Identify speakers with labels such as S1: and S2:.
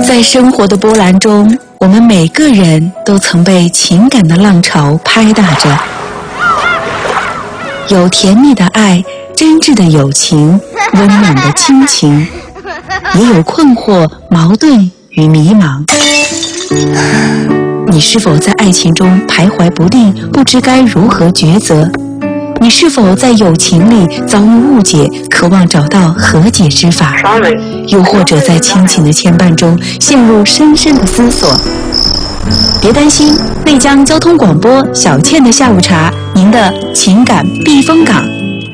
S1: 在生活的波澜中，我们每个人都曾被情感的浪潮拍打着，有甜蜜的爱，真挚的友情，温暖的亲情，也有困惑、矛盾与迷茫。你是否在爱情中徘徊不定，不知该如何抉择？你是否在友情里遭遇误解，渴望找到和解之法？又或者在亲情的牵绊中陷入深深的思索？别担心，内江交通广播小倩的下午茶，您的情感避风港。